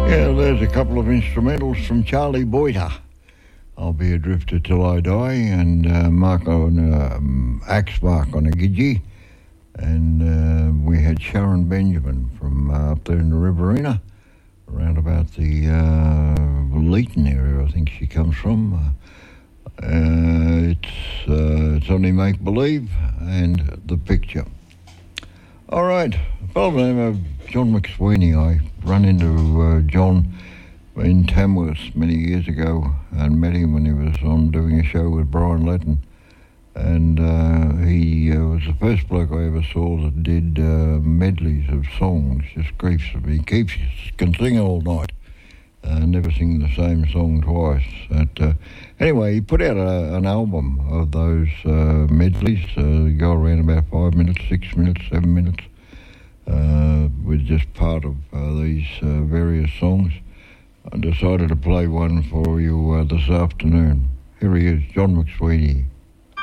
Yeah, there's a couple of instrumentals from Charlie Boyter. I'll Be a Drifter Till I Die, and Mark on Axe Mark on a Gidgee. And we had Sharon Benjamin from up there in the Riverina, around about the Leeton area, I think she comes from. It's Only Make Believe and The Picture. All right, by the name of John McSweeney. I run into John in Tamworth many years ago and met him when he was on doing a show with Brian Letton. And he was the first bloke I ever saw that did medleys of songs. Just griefs of me. Can sing all night. Never sing the same song twice. But, anyway, he put out an album of those medleys. Go around about 5 minutes, 6 minutes, 7 minutes. With just part of these various songs. I decided to play one for you this afternoon. Here he is, John McSweeney.